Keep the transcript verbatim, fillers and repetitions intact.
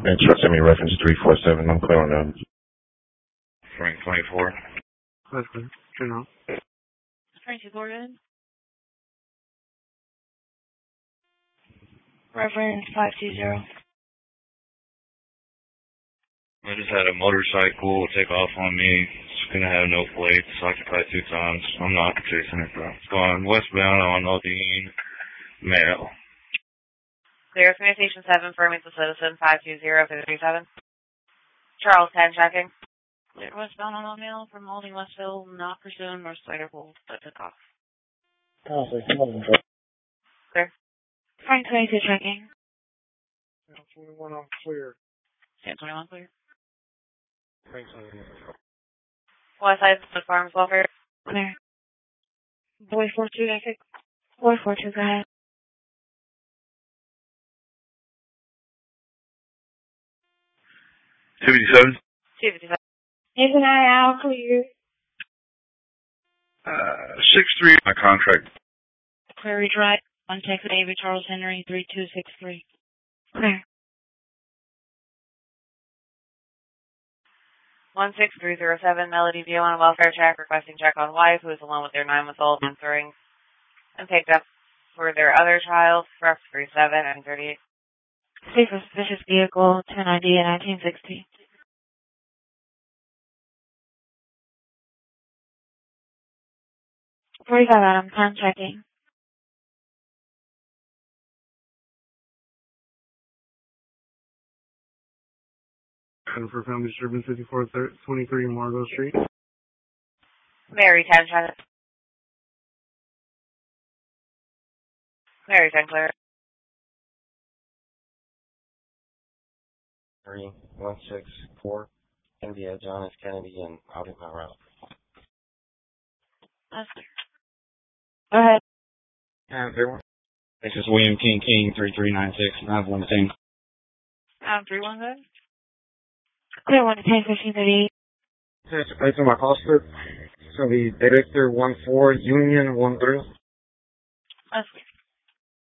Trust me, reference three four seven. I'm clear on that. Frank twenty-four. That's good. Turn on. Frank two four good. Reference five two zero. I just had a motorcycle take off on me. It's gonna have no plates. Occupied two times. I'm not chasing it though. It's going westbound on Odine Mail. Clear communication seven, firming to citizen five two zero fifty seven. Charles ten checking. Clear westbound on Old Mail from Holding Westville, not pursuing North Slider Hold, but took off. Clear. Frank twenty-two checking. twenty-one on clear. Stand twenty-one clear. Frank twenty-one. West side of the Farms Welfare. Clear. Boy four two, I think. Boy four two, go ahead. two fifty-seven? two fifty-seven. Here's an eye out, clear. Uh, six three. My contract. Prairie Drive. One Texas David Charles Henry three two six three. Clear. one six three zero seven, Melody View on a welfare check, requesting check on wife who is alone with their nine-month-old answering and picked up for their other child, ref three seven and thirty-eight. Safe for suspicious vehicle, ten I D nineteen sixty. forty-five Adam, ten checking. For family disturbance, fifty-four twenty-three Margot Street. Mary ten checking. Mary ten clear. Three one six four. India John F. Kennedy and out in my route. That's clear. Go ahead. And there one. This is William King King three three nine six. I have one thing. Adam three one good. Clear one to ten fifteen thirty-eight. That's based on my call script. So the director one four Union one three. That's clear.